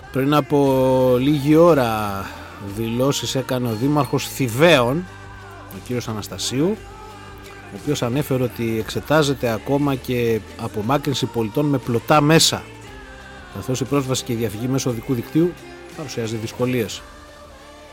Πριν από λίγη ώρα δηλώσεις έκανε ο Δήμαρχος Θηβαίων, ο κύριος Αναστασίου, ο οποίος ανέφερε ότι εξετάζεται ακόμα και απομάκρυνση πολιτών με πλωτά μέσα, καθώς η πρόσβαση και η διαφυγή μέσω οδικού δικτύου παρουσιάζει δυσκολίες.